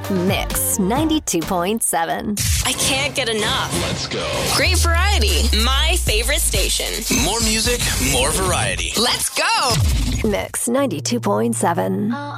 Mix 92.7. I can't get enough. Let's go. Great variety. My favorite station. More music, more variety. Let's go. Mix 92.7.